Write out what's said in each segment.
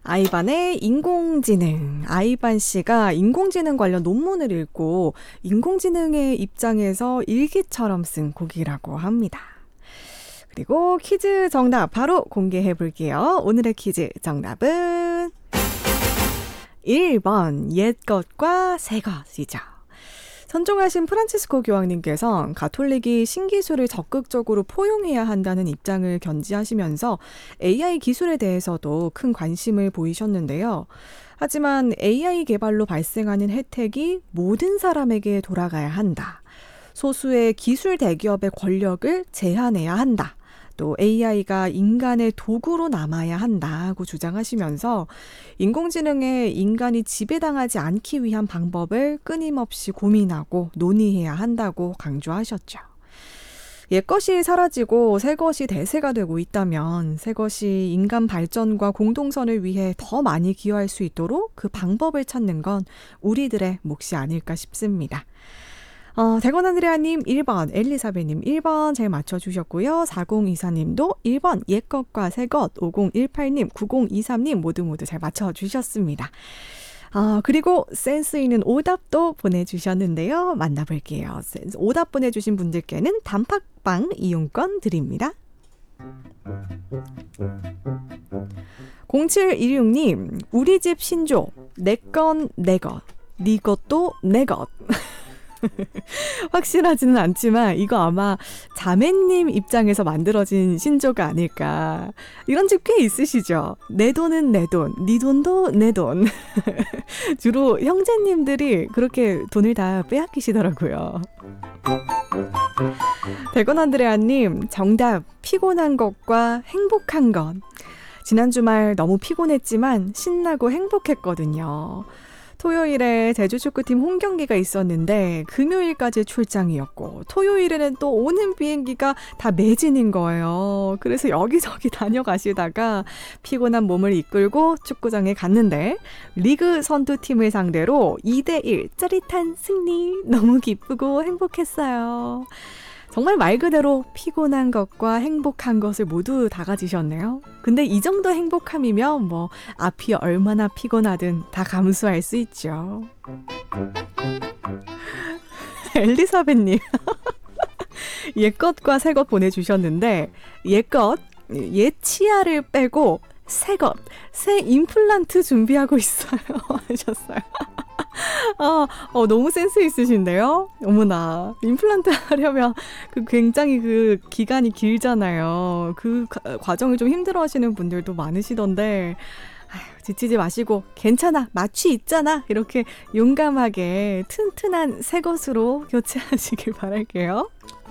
아이반의 인공지능. 아이반 씨가 인공지능 관련 논문을 읽고 인공지능의 입장에서 일기처럼 쓴 곡이라고 합니다. 그리고 퀴즈 정답 바로 공개해 볼게요. 오늘의 퀴즈 정답은 1번 옛것과 새것이죠. 선종하신 프란치스코 교황님께서 가톨릭이 신기술을 적극적으로 포용해야 한다는 입장을 견지하시면서 AI 기술에 대해서도 큰 관심을 보이셨는데요. 하지만 AI 개발로 발생하는 혜택이 모든 사람에게 돌아가야 한다. 소수의 기술 대기업의 권력을 제한해야 한다. 또 AI가 인간의 도구로 남아야 한다고 주장하시면서 인공지능에 인간이 지배당하지 않기 위한 방법을 끊임없이 고민하고 논의해야 한다고 강조하셨죠. 옛것이 사라지고 새것이 대세가 되고 있다면 새것이 인간 발전과 공동선을 위해 더 많이 기여할 수 있도록 그 방법을 찾는 건 우리들의 몫이 아닐까 싶습니다. 대건 안드레아님 1번, 엘리사벳님 1번 잘 맞춰주셨고요. 4024님도 1번 옛것과 새것, 5018님, 9023님 모두 잘 맞춰주셨습니다. 그리고 센스 있는 오답도 보내주셨는데요. 만나볼게요. 오답 보내주신 분들께는 단팥빵 이용권 드립니다. 0716님 우리 집 신조 내건 내것 네 것도 내것 확실하지는 않지만 이거 아마 자매님 입장에서 만들어진 신조가 아닐까. 이런 집 꽤 있으시죠? 내 돈은 내 돈, 네 돈도 내 돈. 주로 형제님들이 그렇게 돈을 다 빼앗기시더라고요. 대건 안드레아님 정답 피곤한 것과 행복한 것. 지난 주말 너무 피곤했지만 신나고 행복했거든요. 토요일에 제주축구팀 홈경기가 있었는데 금요일까지 출장이었고 토요일에는 또 오는 비행기가 다 매진인 거예요. 그래서 여기저기 다녀가시다가 피곤한 몸을 이끌고 축구장에 갔는데 리그 선두팀을 상대로 2대1 짜릿한 승리 너무 기쁘고 행복했어요. 정말 말 그대로 피곤한 것과 행복한 것을 모두 다 가지셨네요. 근데 이 정도 행복함이면 뭐 앞이 얼마나 피곤하든 다 감수할 수 있죠. 엘리사벳님 옛것과 새것 보내주셨는데 옛것, 옛 치아를 빼고 새것, 새 임플란트 준비하고 있어요 하셨어요. 너무 센스 있으신데요? 어머나, 임플란트 하려면 굉장히 기간이 길잖아요. 그 과정을 좀 힘들어 하시는 분들도 많으시던데, 지치지 마시고, 괜찮아, 마취 있잖아. 이렇게 용감하게 튼튼한 새 것으로 교체하시길 바랄게요.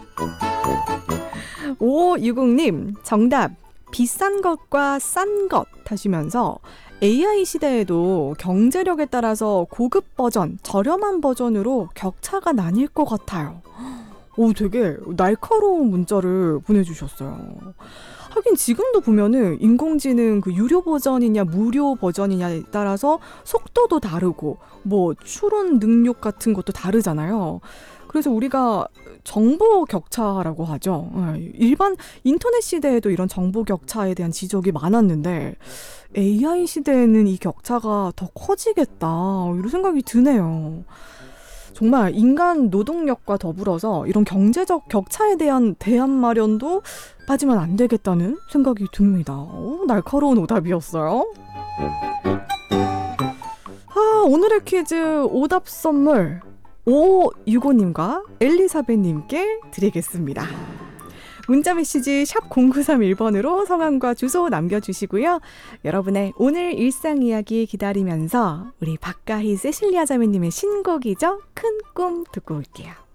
5560님, 정답. 비싼 것과 싼 것 하시면서 AI 시대에도 경제력에 따라서 고급 버전, 저렴한 버전으로 격차가 나뉠 것 같아요. 되게 날카로운 문자를 보내주셨어요. 하긴 지금도 보면은 인공지능 유료 버전이냐 무료 버전이냐에 따라서 속도도 다르고 뭐 추론 능력 같은 것도 다르잖아요. 그래서 우리가 정보 격차라고 하죠. 일반 인터넷 시대에도 이런 정보 격차에 대한 지적이 많았는데 AI 시대에는 이 격차가 더 커지겠다 이런 생각이 드네요. 정말 인간 노동력과 더불어서 이런 경제적 격차에 대한 대안 마련도 빠지면 안 되겠다는 생각이 듭니다. 날카로운 오답이었어요. 오늘의 퀴즈 오답 선물 5565님과 엘리사벳님께 드리겠습니다. 문자메시지 샵 0931번으로 성함과 주소 남겨주시고요. 여러분의 오늘 일상 이야기 기다리면서 우리 박가희 세실리아 자매님의 신곡이죠. 큰 꿈 듣고 올게요.